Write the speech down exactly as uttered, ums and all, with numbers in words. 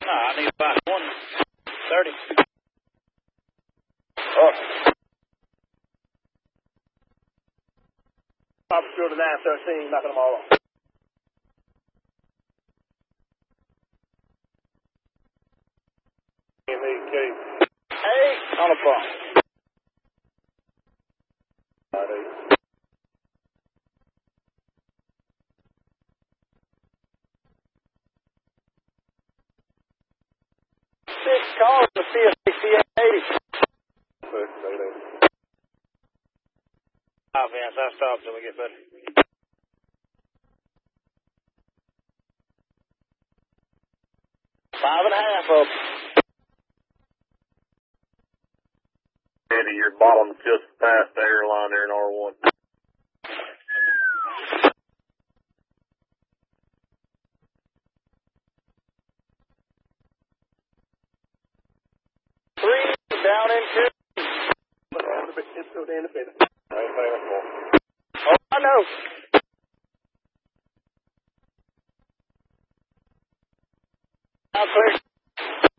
No, I need about twenty, thirty. Oh. Pop through to nine thirteen, knocking them all off. M E K. Eight on the phone. Six calls to C S sixty-eight eighty. Oh, Vance, I'll stop till we get better. Five and a half up. Eddie, your bottom just past the airline there in R one. Three down in two. It's still the independent. Oh, I know. Now clear.